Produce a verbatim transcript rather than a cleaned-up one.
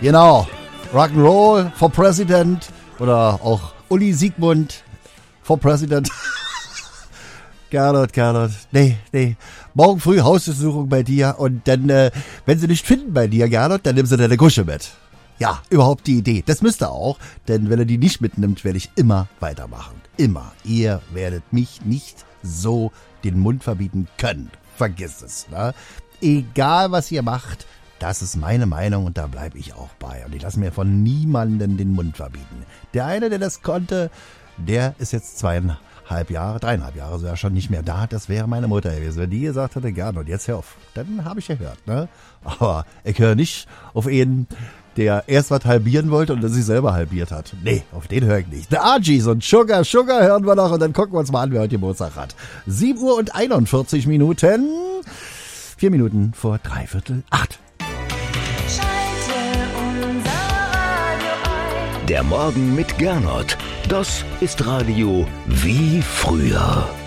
Genau. Rock'n'Roll for President oder auch Uli Siegmund for President. Gernot, Gernot. Nee, nee. Morgen früh Hausbesuchung bei dir und dann, äh, wenn sie nicht finden bei dir, Gernot, dann nimm sie deine Gusche mit. Ja, überhaupt die Idee. Das müsst ihr auch, denn wenn er die nicht mitnimmt, werde ich immer weitermachen. Immer. Ihr werdet mich nicht so den Mund verbieten können. Vergiss es, ne? Egal, was ihr macht, das ist meine Meinung und da bleibe ich auch bei. Und ich lasse mir von niemandem den Mund verbieten. Der eine, der das konnte, der ist jetzt zweieinhalb Jahre, dreieinhalb Jahre sogar schon nicht mehr da. Das wäre meine Mutter gewesen. Wenn die gesagt hätte, gerne und jetzt hör auf, dann habe ich gehört, ne? Aber ich höre nicht auf ihn, der erst was halbieren wollte und dann sich selber halbiert hat. Nee, auf den höre ich nicht. The Argies und Sugar, Sugar hören wir noch und dann gucken wir uns mal an, wer heute Geburtstag hat. sieben Uhr und einundvierzig Minuten. Vier Minuten vor dreiviertel acht. Schalte unser Radio ein. Der Morgen mit Gernot. Das ist Radio wie früher.